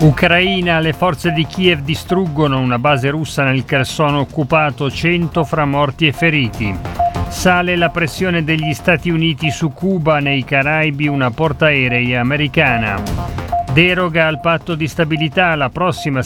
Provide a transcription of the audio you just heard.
Ucraina, le forze di Kiev distruggono una base russa nel Kherson occupato, 100 fra morti e feriti. Sale la pressione degli Stati Uniti su Cuba, nei Caraibi una portaerei americana. Deroga al patto di stabilità, la prossima